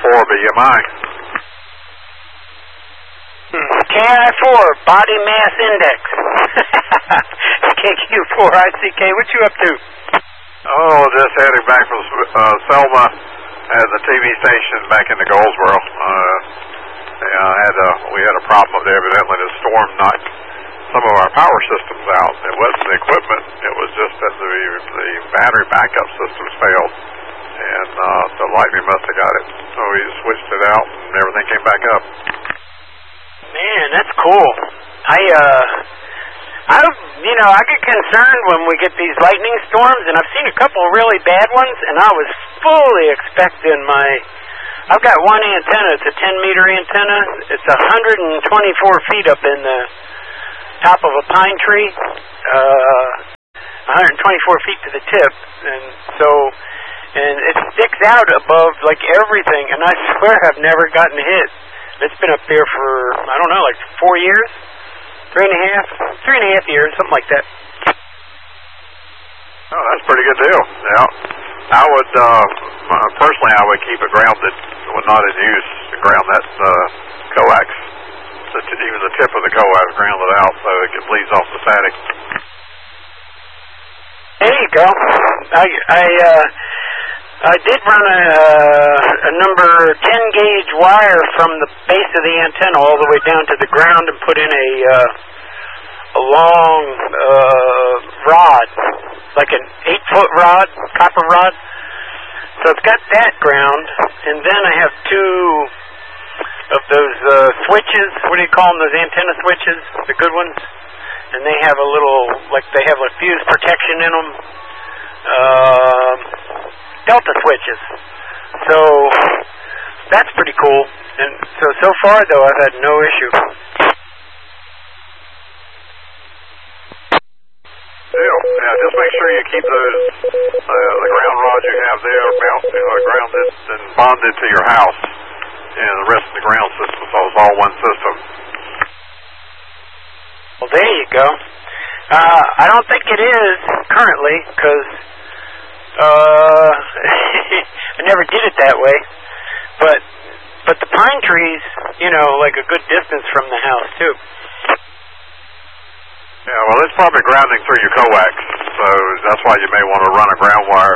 KI4 BMI. KI4, body mass index. KQ4, ICK, what you up to? Oh, just heading back from Selma at the TV station back into Goldsboro. We had a problem up there. Evidently, the storm knocked some of our power systems out. It wasn't the equipment. It was just that the battery backup systems failed. And the lightning must have got it. So we switched it out and everything came back up. Man, that's cool. I get concerned when we get these lightning storms, and I've seen a couple of really bad ones, and I was fully expecting I've got one antenna. It's a 10-meter antenna. It's 124 feet up in the top of a pine tree, 124 feet to the tip, and it sticks out above like everything, and I swear I've never gotten hit. It's been up there for, I don't know, like 4 years, 3.5 years, something like that. Oh, that's a pretty good deal. Yeah. I would, personally, I would keep it grounded when not in use, ground that coax. Even the tip of the coax grounded out so it bleeds off the static. There you go. I did run a number 10 gauge wire from the base of the antenna all the way down to the ground and put in a long rod, like an 8-foot rod, copper rod. So it's got that ground, and then I have two of those switches. What do you call them? Those antenna switches, the good ones. And they have they have a fuse protection in them. Delta switches. So that's pretty cool. And so far though, I've had no issue. Yeah, just make sure you keep those the ground rods you have there grounded and bonded to your house, and the rest of the ground system, so it's all one system. Well, there you go. I don't think it is currently, because I never did it that way. But the pine trees, like a good distance from the house too. Yeah, well, it's probably grounding through your coax, so that's why you may want to run a ground wire.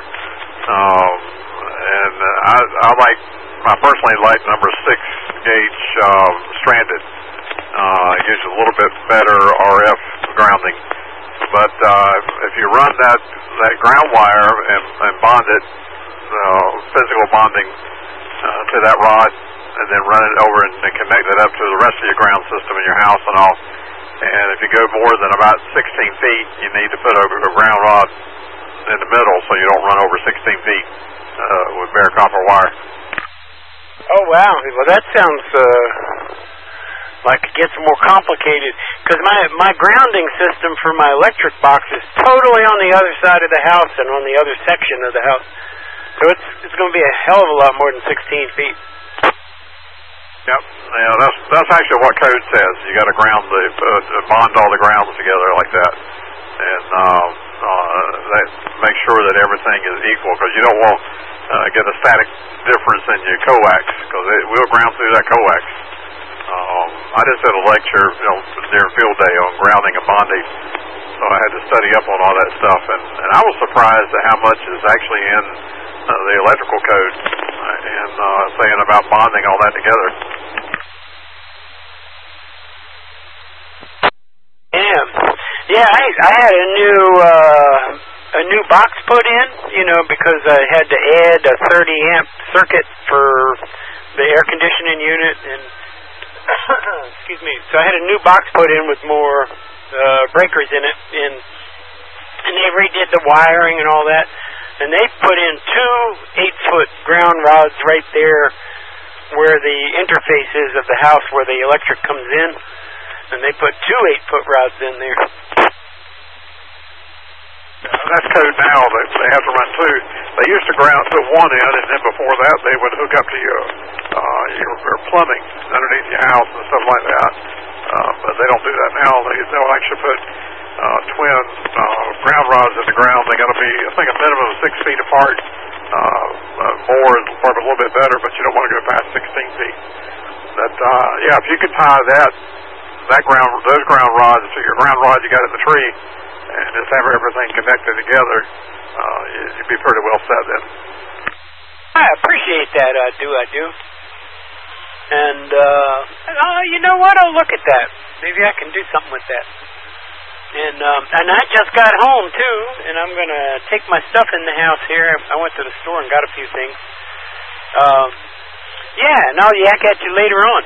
And I personally like number 6 gauge stranded. It gives you a little bit better RF grounding. But if you run that ground wire and bond it, physical bonding to that rod, and then run it over and connect it up to the rest of your ground system in your house and all. And if you go more than about 16 feet, you need to put a ground rod in the middle so you don't run over 16 feet with bare copper wire. Oh, wow. Well, that sounds like it gets more complicated, because my grounding system for my electric box is totally on the other side of the house and on the other section of the house. So it's going to be a hell of a lot more than 16 feet. Yep. Yeah, that's actually what code says. You got to ground bond all the grounds together like that, and make sure that everything is equal, because you don't want get a static difference in your coax, because it will ground through that coax. I just did a lecture, during field day on grounding and bonding, so I had to study up on all that stuff, and I was surprised at how much is actually in the electrical code and saying about bonding all that together. Yeah, I had a new box put in, because I had to add a 30 amp circuit for the air conditioning unit, and excuse me. So I had a new box put in with more breakers in it, and they redid the wiring and all that. And they put in 2 8-foot ground rods right there where the interface is of the house where the electric comes in. And they put 2 8-foot rods in there. That's code now. They have to run 2. They used to put 1 in, and then before that they would hook up to your plumbing underneath your house and stuff like that. But they don't do that now. They'll actually put twin ground rods in the ground. They got to be, I think, a minimum of 6 feet apart. More is probably a little bit better, but you don't want to go past 16 feet. But yeah, if you could tie those ground rods to your ground rod you got in the tree, and just have everything connected together, you'd be pretty well set then. I appreciate that. I do. And you know what? I'll look at that. Maybe I can do something with that. And I just got home too, and I'm gonna take my stuff in the house here. I went to the store and got a few things. Yeah, and I'll yak at you later on.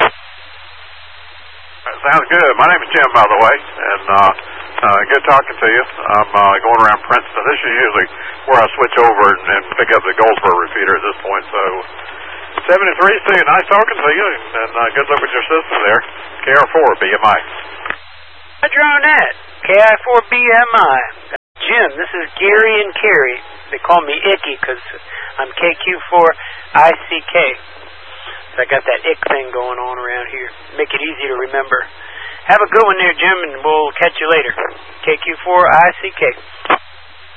Sounds good. My name is Jim, by the way, and good talking to you. I'm going around Princeton. This is usually where I switch over and pick up the Goldsboro repeater at this point. So 73, see you. Nice talking to you, and good luck with your system there. KR4 BMI. Roger on that. KI4BMI. Jim, this is Gary and Carrie. They call me Icky because I'm KQ4ICK. So I got that ick thing going on around here. Make it easy to remember. Have a good one there, Jim, and we'll catch you later. KQ4ICK.